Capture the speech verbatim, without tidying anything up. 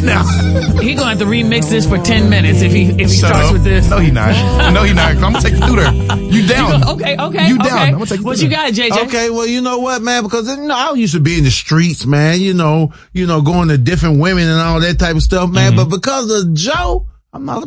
now. He gonna have to remix this for ten minutes if he if he Shut starts up. with this. No, he not. No, he not. I'm gonna take you through there. You down? You go, okay, okay, You down? okay. I'm gonna take you What through you there. got, J J? Okay, well, you know what, man? Because you know, I used to be in the streets, man. You know, you know, going to different women and all that type of stuff, man. Mm-hmm. But because of Joe, I'm not